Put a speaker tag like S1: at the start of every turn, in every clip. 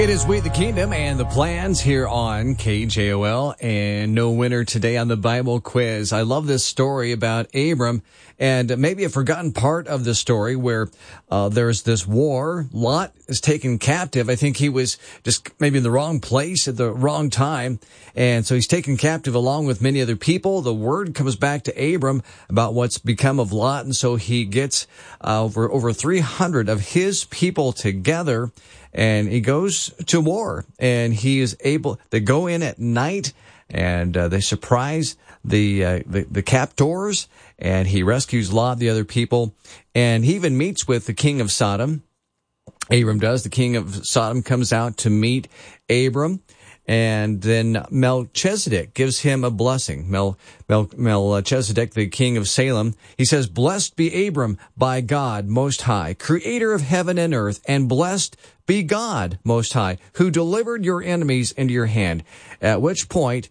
S1: It is We the Kingdom and the Plans here on KJOL, and no winner today on the Bible quiz. I love this story about Abram, and maybe a forgotten part of the story where there's this war. Lot is taken captive. I think he was just maybe in the wrong place at the wrong time, and so he's taken captive along with many other people. The word comes back to Abram about what's become of Lot, and so he gets over 300 of his people together, and he goes to war, and he is able to go in at night, and they surprise the captors, and he rescues Lot, the other people, and he even meets with the king of Sodom. Abram does. The king of Sodom comes out to meet Abram, and then Melchizedek gives him a blessing. Melchizedek, the king of Salem, he says, "Blessed be Abram by God Most High, creator of heaven and earth, and blessed be God Most High, who delivered your enemies into your hand." At which point,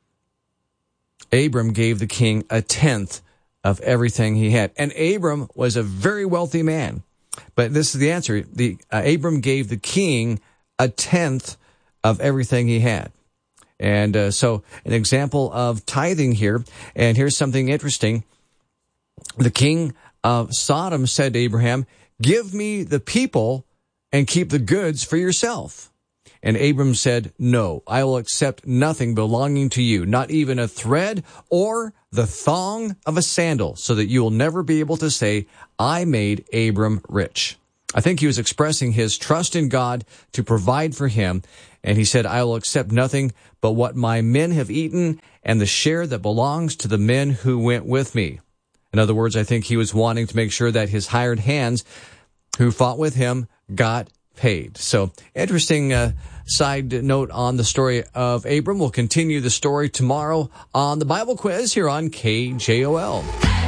S1: Abram gave the king a tenth of everything he had. And Abram was a very wealthy man. But this is the answer. Abram gave the king a tenth of everything he had. And so an example of tithing here. And here's something interesting. The king of Sodom said to Abraham, "Give me the people and keep the goods for yourself." And Abram said, "No, I will accept nothing belonging to you, not even a thread or the thong of a sandal, so that you will never be able to say, 'I made Abram rich.'" I think he was expressing his trust in God to provide for him. And he said, "I will accept nothing but what my men have eaten and the share that belongs to the men who went with me." In other words, I think he was wanting to make sure that his hired hands who fought with him got paid. So interesting side note on the story of Abram. We'll continue the story tomorrow on the Bible quiz here on KJOL.